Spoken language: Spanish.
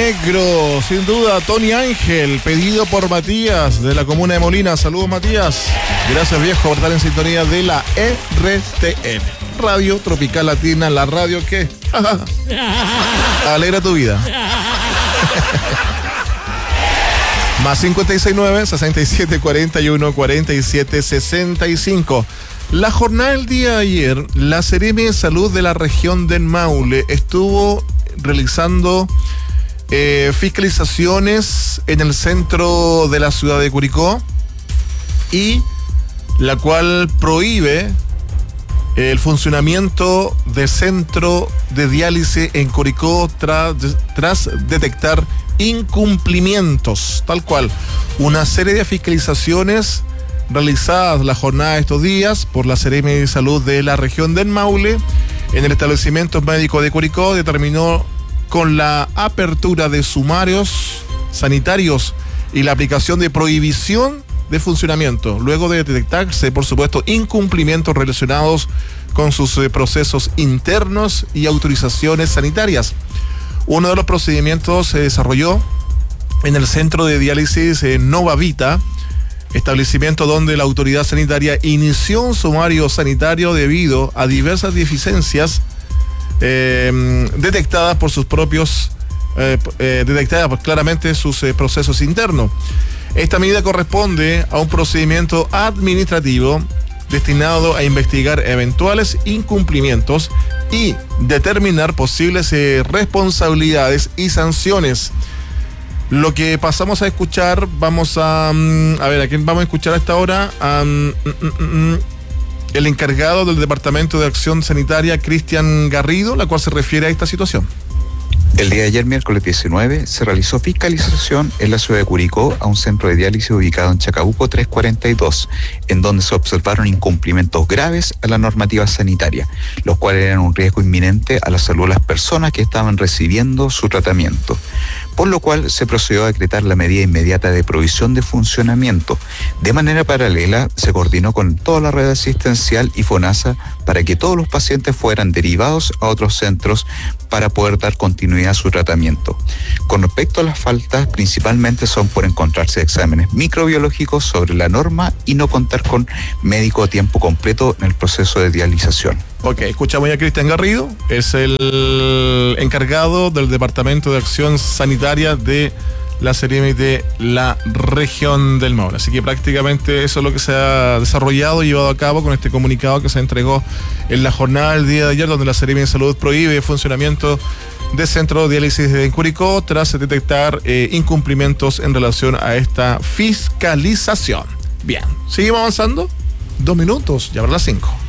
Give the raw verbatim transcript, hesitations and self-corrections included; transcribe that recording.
negro, sin duda, Tony Ángel, pedido por Matías de la comuna de Molina. Saludos, Matías. Gracias, viejo, por estar en sintonía de la R T N, Radio Tropical Latina, la radio que alegra tu vida. Más cincuenta y seis nueve, sesenta y siete cuarenta y uno, cuarenta y siete sesenta y cinco. La jornada del día de ayer, la Seremi de Salud de la región del Maule estuvo realizando eh, fiscalizaciones en el centro de la ciudad de Curicó, y la cual prohíbe el funcionamiento de centro de diálisis en Curicó tras, tras detectar incumplimientos, tal cual. Una serie de fiscalizaciones realizadas la jornada de estos días por la Seremi de Salud de la región del Maule en el establecimiento médico de Curicó determinó con la apertura de sumarios sanitarios y la aplicación de prohibición de funcionamiento, luego de detectarse, por supuesto, incumplimientos relacionados con sus eh, procesos internos y autorizaciones sanitarias. Uno de los procedimientos se desarrolló en el centro de diálisis eh, Nova Vita, establecimiento donde la autoridad sanitaria inició un sumario sanitario debido a diversas deficiencias eh, detectadas por sus propios, eh, eh, detectadas pues, claramente sus eh, procesos internos. Esta medida corresponde a un procedimiento administrativo destinado a investigar eventuales incumplimientos y determinar posibles eh, responsabilidades y sanciones. Lo que pasamos a escuchar, vamos a... Um, a ver, ¿a quién vamos a escuchar a esta hora? Um, mm, mm, mm, el encargado del Departamento de Acción Sanitaria, Cristian Garrido, la cual se refiere a esta situación. El día de ayer, miércoles diecinueve, se realizó fiscalización en la ciudad de Curicó a un centro de diálisis ubicado en Chacabuco trescientos cuarenta y dos, en donde se observaron incumplimientos graves a la normativa sanitaria, los cuales eran un riesgo inminente a la salud de las personas que estaban recibiendo su tratamiento, por lo cual se procedió a decretar la medida inmediata de prohibición de funcionamiento. De manera paralela, se coordinó con toda la red asistencial y FONASA para que todos los pacientes fueran derivados a otros centros para poder dar continuidad a su tratamiento. Con respecto a las faltas, principalmente son por encontrarse exámenes microbiológicos sobre la norma y no contar con médico a tiempo completo en el proceso de dialización. Ok, escuchamos ya a Cristian Garrido, es el encargado del Departamento de Acción Sanitaria de la Seremi de la región del Maule. Así que prácticamente eso es lo que se ha desarrollado y llevado a cabo con este comunicado que se entregó en la jornada del día de ayer, donde la Seremi de Salud prohíbe el funcionamiento de centro de diálisis de Curicó tras detectar eh, incumplimientos en relación a esta fiscalización. Bien, seguimos avanzando. Dos minutos, ya para las cinco.